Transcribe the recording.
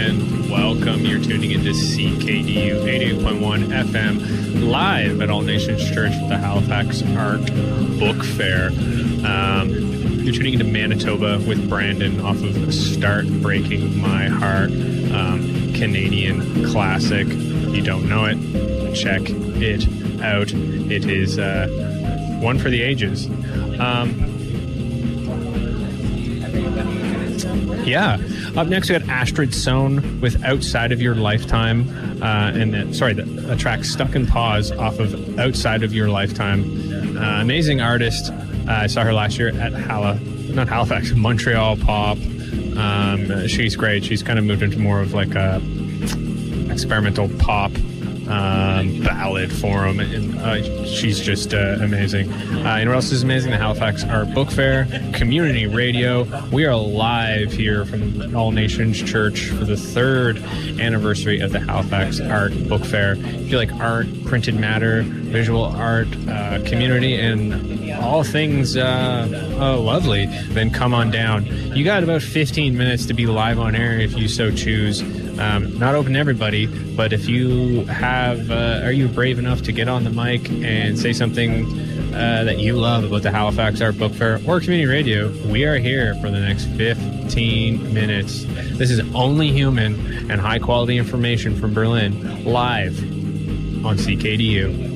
and welcome. You're tuning into CKDU 88.1 FM live at All Nations Church for the Halifax Art Book Fair. You're tuning into Manitoba with Brandon off of Start Breaking My Heart, Canadian classic. If you don't know it, check it out. It is one for the ages. Up next we got Astrid Sohn with Outside of Your Lifetime, the track Stuck in Pause off of Outside of Your Lifetime. Amazing artist. I saw her last year at Montreal Pop. She's great. She's kind of moved into more of like a experimental pop ballad form, and she's just amazing. You know what else is amazing? The Halifax Art Book Fair, community radio. We are live here from All Nations Church for the 3rd anniversary of the Halifax Art Book Fair. If you like art, printed matter, visual art, community, and all things lovely, then come on down. You got about 15 minutes to be live on air if you so choose. Not open to everybody, but if you have, are you brave enough to get on the mic and say something that you love about the Halifax Art Book Fair or community radio, we are here for the next 15 minutes. This is only human and high quality information from Berlin, live on CKDU.